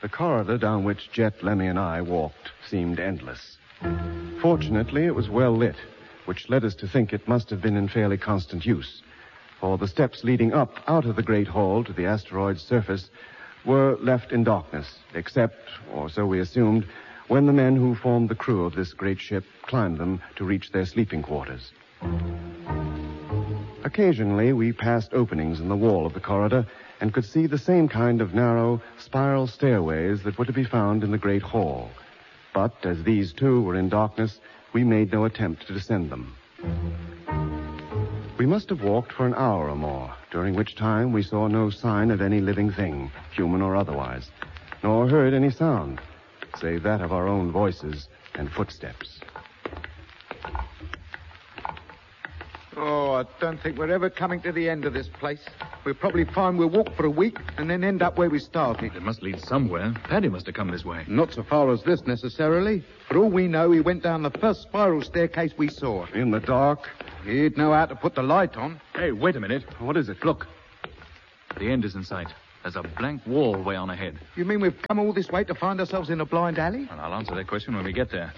The corridor down which Jet, Lemmy, and I walked seemed endless. Fortunately, it was well lit, which led us to think it must have been in fairly constant use, for the steps leading up out of the great hall to the asteroid's surface were left in darkness, except, or so we assumed, when the men who formed the crew of this great ship climbed them to reach their sleeping quarters. Occasionally, we passed openings in the wall of the corridor and could see the same kind of narrow, spiral stairways that were to be found in the great hall. But as these, too, were in darkness, we made no attempt to descend them. We must have walked for an hour or more, during which time we saw no sign of any living thing, human or otherwise, nor heard any sound, save that of our own voices and footsteps. Oh, I don't think we're ever coming to the end of this place. We'll probably find we'll walk for a week and then end up where we started. It must lead somewhere. Paddy must have come this way. Not so far as this, necessarily. For all we know, he went down the first spiral staircase we saw. In the dark? He'd know how to put the light on. Hey, wait a minute. What is it? Look. The end is in sight. There's a blank wall way on ahead. You mean we've come all this way to find ourselves in a blind alley? And I'll answer that question when we get there.